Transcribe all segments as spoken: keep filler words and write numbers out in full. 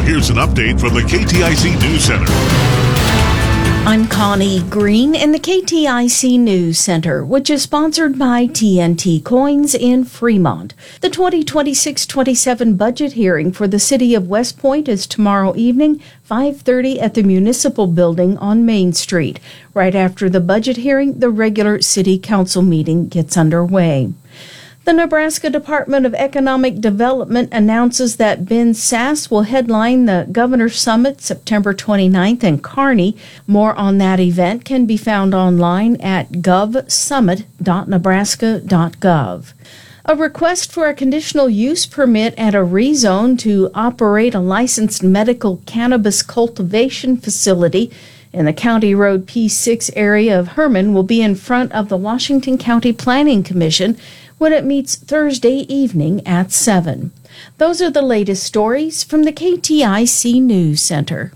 here's an update from the K T I C News Center. I'm Connie Green in the K T I C News Center, which is sponsored by T N T Coins in Fremont. The twenty twenty-six twenty-seven budget hearing for the city of West Point is tomorrow evening, five thirty at the Municipal Building on Main Street. Right after the budget hearing, the regular city council meeting gets underway. The Nebraska Department of Economic Development announces that Ben Sasse will headline the Governor's Summit September twenty-ninth in Kearney. More on that event can be found online at gov summit dot nebraska dot gov. A request for a conditional use permit at a rezone to operate a licensed medical cannabis cultivation facility in the County Road P six area of Herman will be in front of the Washington County Planning Commission when it meets Thursday evening at seven. Those are the latest stories from the K T I C News Center.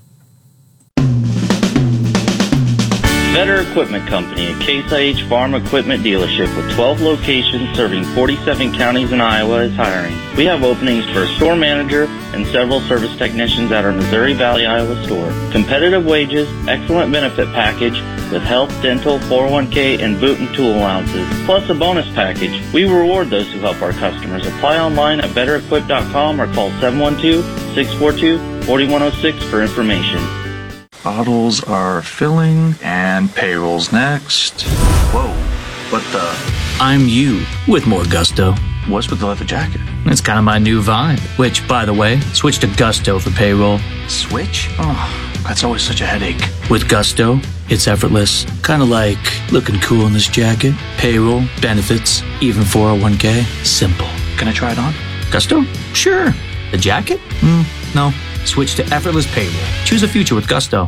Vetter Equipment Company, a Case I H farm equipment dealership with twelve locations serving forty-seven counties in Iowa, is hiring. We have openings for a store manager and several service technicians at our Missouri Valley, Iowa store. Competitive wages, excellent benefit package with health, dental, four oh one k, and boot and tool allowances, plus a bonus package. We reward those who help our customers. Apply online at vetter equip dot com or call seven one two, six four two, four one zero six for information. Bottles are filling, and payroll's next. Whoa, what the? I'm you, with more gusto. What's with the leather jacket? It's kind of my new vibe. Which, by the way, switch to Gusto for payroll. Switch? Oh, that's always such a headache. With Gusto, it's effortless. Kind of like looking cool in this jacket. Payroll, benefits, even four oh one k. Simple. Can I try it on? Gusto? Sure. The jacket? Mm, no. Switch to effortless payroll. Choose a future with Gusto.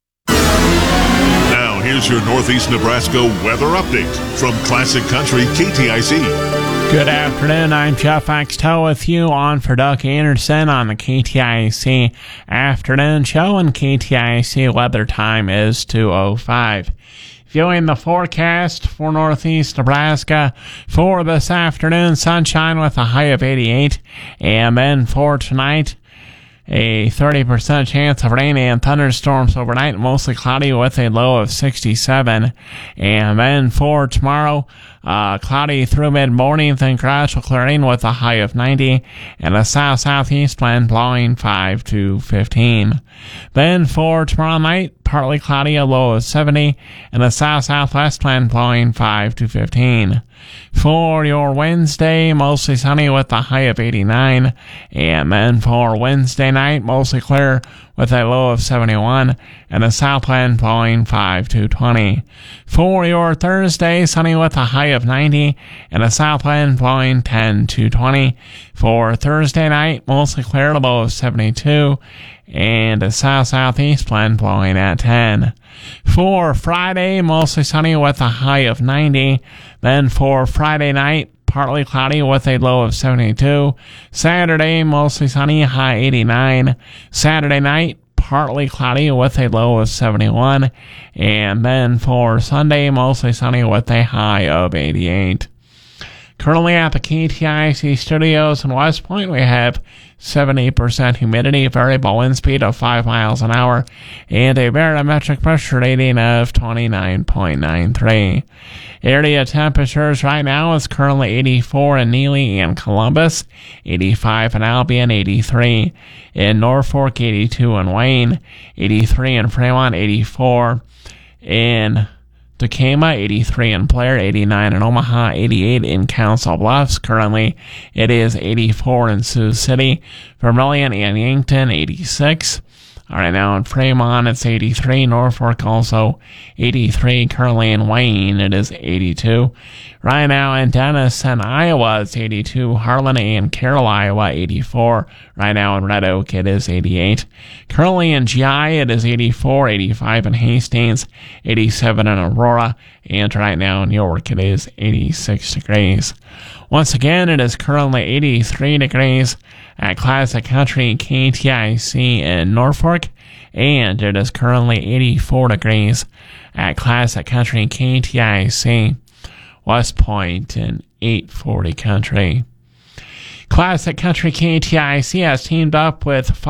Now, here's your Northeast Nebraska weather update from Classic Country K T I C. Good afternoon. I'm Jeff Axtell with you on for Doug Anderson on the K T I C Afternoon Show, and K T I C weather time is two oh five. Viewing the forecast for Northeast Nebraska for this afternoon, sunshine with a high of eighty-eight, and then for tonight, a thirty percent chance of rain and thunderstorms overnight, mostly cloudy with a low of sixty-seven. And then for tomorrow, uh, cloudy through mid-morning, then gradual clearing with a high of ninety, and a south-southeast wind blowing five to fifteen. Then for tomorrow night, partly cloudy, a low of seventy, and a south-southwest wind blowing five to fifteen. For your Wednesday, mostly sunny with a high of eighty-nine, and then for Wednesday night, mostly clear with a low of seventy-one, and a south wind blowing five to twenty. For your Thursday, sunny with a high of ninety, and a south wind blowing ten to twenty. For Thursday night, mostly clear, a low of seventy-two, and a south-southeast wind blowing at ten. For Friday, mostly sunny with a high of ninety. Then for Friday night, partly cloudy with a low of seventy-two. Saturday, mostly sunny, high eighty-nine. Saturday night, partly cloudy with a low of seventy-one. And then for Sunday, mostly sunny with a high of eighty-eight. Currently at the K T I C studios in West Point, we have seventy percent humidity, variable wind speed of five miles an hour, and a barometric pressure rating of twenty-nine point nine three. Area temperatures right now is currently eighty-four in Neely and Columbus, eighty-five in Albion, eighty-three in Norfolk, eighty-two in Wayne, eighty-three in Fremont, eighty-four in Tacoma, eighty-three in Blair, eighty-nine in Omaha, eighty-eight in Council Bluffs. Currently, it is eighty-four in Sioux City, Vermilion and Yankton, eighty-six. All right, now in Fremont, it's eighty-three. Norfolk also eighty-three. Currently in Wayne, it is eighty-two. Right now in Dennis and Iowa, it's eighty-two. Harlan and Carroll, Iowa, eighty-four. Right now in Red Oak, it is eighty-eight. Currently in G I, it is eighty-four. eighty-five in Hastings, eighty-seven in Aurora. And right now in York, it is eighty-six degrees. Once again, it is currently eighty-three degrees at Classic Country K T I C in Norfolk, and it is currently eighty-four degrees at Classic Country K T I C West Point in eight forty Country. Classic Country K T I C has teamed up with